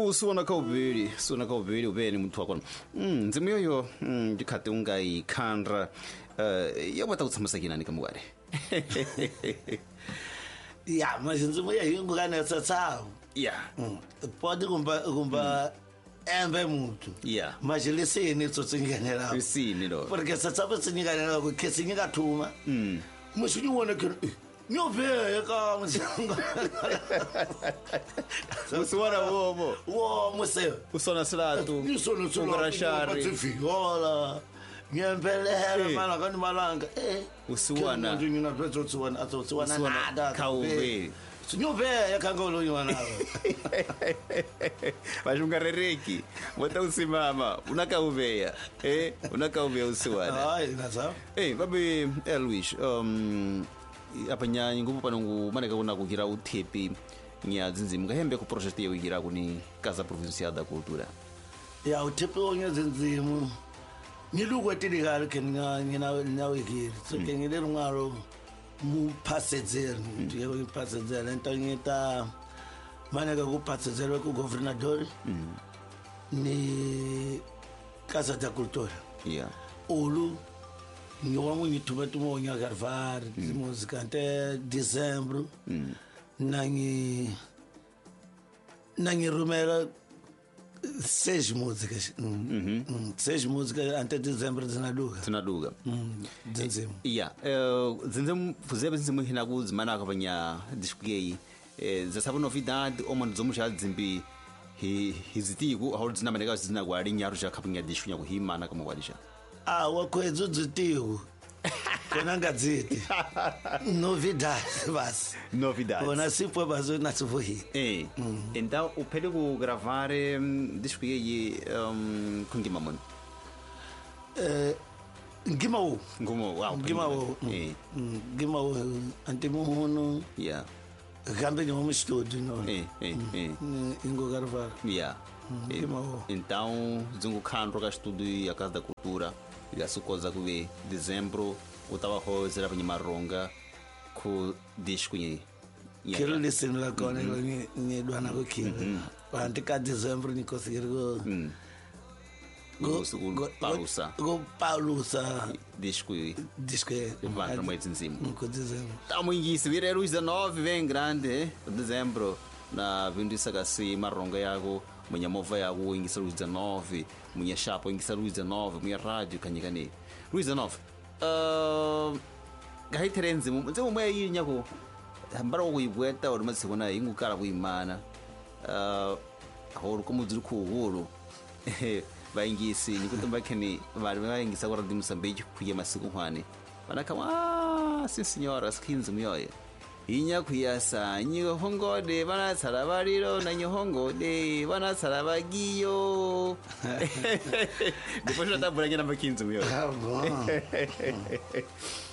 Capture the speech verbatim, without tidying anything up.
usona kaubili sona kaubili ubeni muthu wakona mm ndzimu yoyo ndikhate ungayikhandra uh yabota utsamisa kinani kamukare ya mas ndzimu ya hingu kana tsatsawo yeah pode kumba kumba embe muthu yeah mas leseni tsotsinganela leseni lo porque tsatsawo tsinganela ku khetsinga thuma mm mushinyi wona ke nyovhe ka musanga usiwana womo wo muse usona silatu usona silatu ugrashari tsifiyola nyempelele mana kani malanga eh usiwana nje ngina phetho usiwana athotsiwana nada kaube nyovhe yakangolo yona bajungarereki wata usimama unakaubeya eh unakaubeya usiwana hayi naza eh babe Elwish um apanya ngubu panongu maneka kuna kukira uthepi nya dzinzimu ngahembe ku project yewe ikira kuni Casa Provincial da Cultura ya uthepi onya dzinzimu niluko tilikala kenga ngina nawe kiri so kengele ngaro mu passedzero ndiye ku passedzero ntangita maneka ku passedzero ku governador ni Casa da Cultura yeah ulu ngiwa munyithuba tumonya Carvalho de música até dezembro nangi nangi rumela seis músicas seis músicas até dezembro zinaduga zinaduga dzinzimu yeah dzinzimu fuzebe dzinzimu hina kuzimana akapanya diskuyeyi zasaba novidade oma nzomusha dzimbi hizitiku aho dzinamaneka zinakwali nyaru chakapanya diskunya kuhimana kama kwalisha ah wakwedzu dzitiku kona ngadziti novidade basi novidade bona sipo bazo nasivuhi eh então uphele ku gravar disco yeyi um kungima mon eh ngima wo ngumo wow ngima wo eh ngima wo antimuhono yeah gambe no home studio no eh eh eh ingo Carvalho yeah ngima wo então zungu khandro ka studio ya Casa da Cultura yasukoza kuve dezembro utava hozera panyi maronga ku disco nyi kero listen la kone ni ni dwana ko king panti ka dezembro ni conseguir go go pausa go pausa disco disco vantra mais nzimo ko dezembro tamo ingisi vira Luiz dezenove vem grande dezembro na vindisa kasi maronga yako mwenye mova yako ingisa Luiz dezenove mwenye shapo ingisa Luiz dezenove mwenye radio kanyikane Luiz dezenove uh gaiterenzi mutse mwe yinya ko mbara ko yibweta uri matsibona ingukara kuyimana uh aho ko muzuri ku huru bayingisi nikutumba kene bari bayingisa ko radio Mozambique kuye masiku nkwane banakama ah si signora skinzi muyoye inya kuyasa nyigo hongode bana tsara bariro na nyohongode bana tsara bagiyo ndipo shata buranya na makinzi muyoye